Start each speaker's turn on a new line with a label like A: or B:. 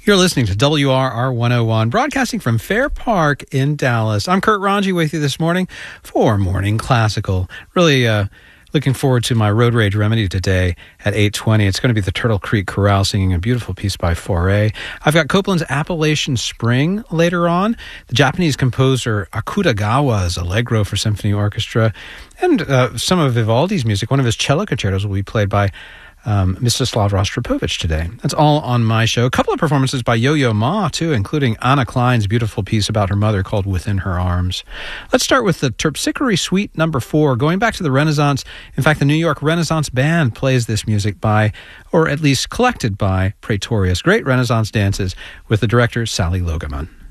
A: You're listening to WRR 101, broadcasting from Fair Park in Dallas. I'm Kurt Ranji with you this morning for Morning Classical. Really looking forward to my Road Rage Remedy today at 8:20. It's going to be the Turtle Creek Chorale singing a beautiful piece by Fauré. I've got Copland's Appalachian Spring later on, the Japanese composer Akutagawa's Allegro for Symphony Orchestra, and some of Vivaldi's music. One of his cello concertos will be played by Mstislav Rostropovich today. That's all on my show. A couple of performances by Yo-Yo Ma, too, including Anna Klein's beautiful piece about her mother called Within Her Arms. Let's start with the Terpsichore Suite No. 4, going back to the Renaissance. In fact, the New York Renaissance Band plays this music by, or at least collected by, Praetorius. Great Renaissance dances with the director, Sally Logaman.